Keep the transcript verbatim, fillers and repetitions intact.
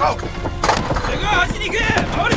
报。 这个阿西尼克，把我的